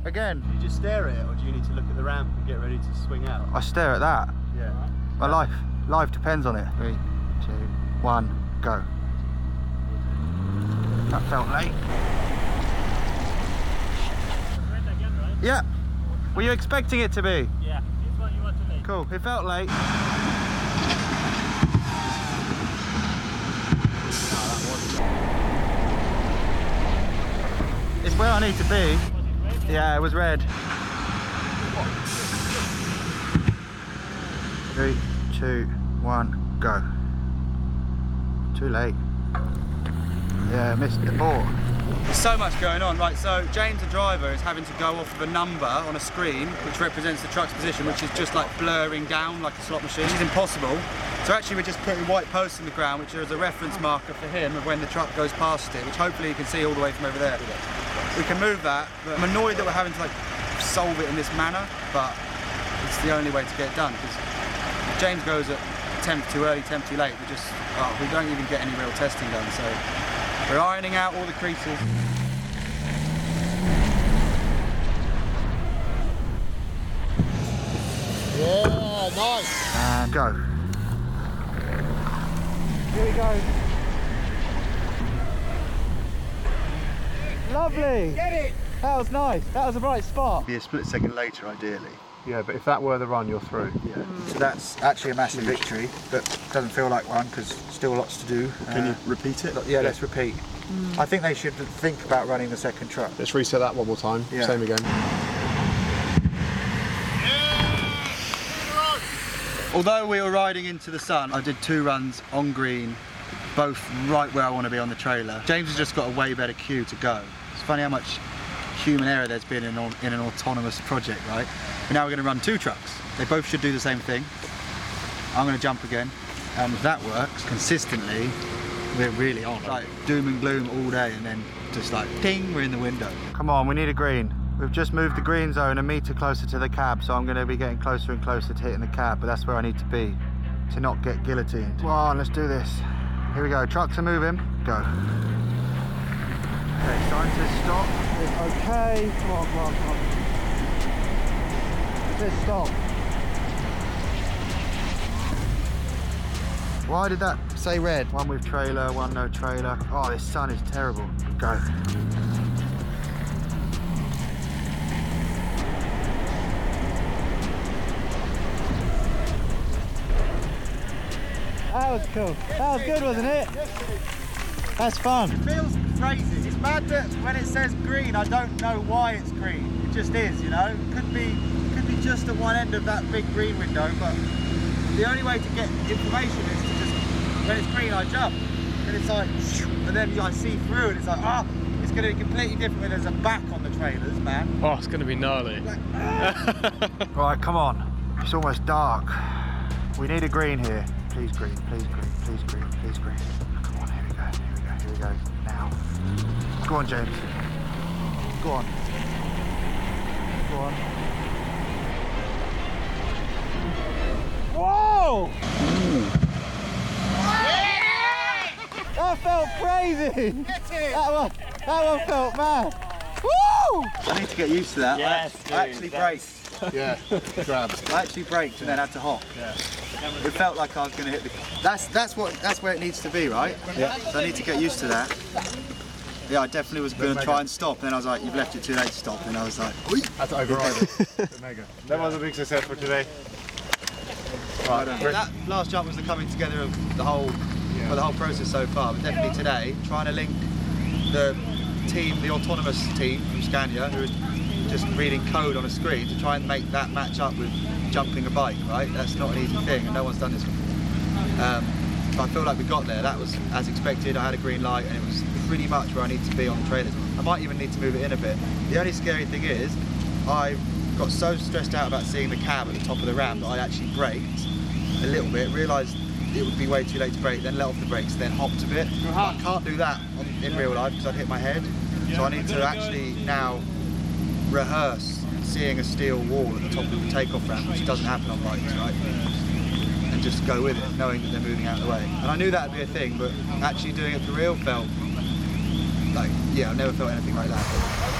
Again. Do you just stare at it, or do you need to look at the ramp and get ready to swing out? I stare at that. Yeah. My life depends on it. 3, 2, 1, go. That felt late. Yeah. Were you expecting it to be? Yeah. This one you want to make. Cool. It felt late. It's where I need to be. Yeah, it was red. 3, 2, 1, go. Too late. Yeah, missed the ball. There's so much going on. Right, so James, the driver, is having to go off of a number on a screen which represents the truck's position, which is just like blurring down like a slot machine. Which is impossible. So actually we're just putting white posts in the ground, which is a reference marker for him of when the truck goes past it, which hopefully you can see all the way from over there. We can move that, but I'm annoyed that we're having to like solve it in this manner, but it's the only way to get it done, because if James goes at temp too early, temp too late, we don't even get any real testing done, so we're ironing out all the creases. Yeah, nice. And go. Here we go. Lovely. Get it. That was nice. That was a bright spot. Be a split second later, ideally. Yeah, but if that were the run, you're through. Yeah. So that's actually a massive victory, but doesn't feel like one because still lots to do. Can you repeat it? Yeah, let's repeat. I think they should think about running the second truck. Let's reset that one more time. Yeah. Same again. Although we were riding into the sun, I did 2 runs on green, both right where I want to be on the trailer. James has just got a way better cue to go. It's funny how much human error there's been in an autonomous project, right? But now we're going to run 2 trucks. They both should do the same thing. I'm going to jump again, and if that works consistently, we're really on. Like doom and gloom all day, and then just like ping, we're in the window. Come on, we need a green. We've just moved the green zone a metre closer to the cab, so I'm going to be getting closer and closer to hitting the cab, but that's where I need to be to not get guillotined. Come on, let's do this. Here we go, trucks are moving, go. Okay, sign says stop. Okay, come on, come on, come on. It says stop. Why did that say red? One with trailer, one no trailer. Oh, this sun is terrible. Go. That was cool. That was good, wasn't it? That's fun. It feels crazy. It's mad that when it says green, I don't know why it's green. It just is, you know? Could be just at one end of that big green window, but the only way to get information is to just, when it's green, I jump. And it's like, and then I see through and it's like, it's going to be completely different when there's a back on the trailers, man. Oh, it's going to be gnarly. Like, Right, come on. It's almost dark. We need a green here. Please green, please green, please green, please green. Come on, here we go, here we go, here we go. Now. Go on, James. Go on. Go on. Whoa! That felt crazy! That one felt mad. Woo! I need to get used to that. Yes, I actually braked. Yeah, grab. I actually braked and then had to hop. Yeah. It felt like I was going to hit the... That's where it needs to be, right? Yeah. So I need to get used to that. Yeah, I definitely was going to try and stop, and then I was like, you've left it too late to stop, and I was like, oi! Had to override it. Mega. That was a big success for today. Right, That last jump was the coming together of the whole process so far, but definitely today, trying to link the team, the autonomous team from Scania, who is just reading code on a screen, to try and make that match up with jumping a bike, right? That's not an easy thing, and no one's done this before. But I feel like we got there. That was as expected. I had a green light, and it was pretty much where I need to be on the trailers. I might even need to move it in a bit. The only scary thing is, I got so stressed out about seeing the cab at the top of the ramp that I actually braked a little bit, realised it would be way too late to brake, then let off the brakes, then hopped a bit. I can't do that in real life because I'd hit my head. So I need to actually now rehearse seeing a steel wall at the top of the takeoff ramp, which doesn't happen on bikes, right? And just go with it, knowing that they're moving out of the way. And I knew that would be a thing, but actually doing it for real felt like, yeah, I've never felt anything like that.